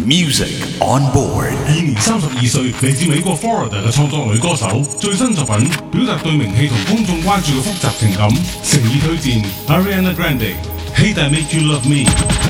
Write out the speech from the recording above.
Music on board。 現年32歲，嚟自美國 Florida 嘅創作女歌手，最新作品表達對名氣同公眾關注嘅複雜情感，誠意推薦 Ariana Grande。Hate That Make You Love Me。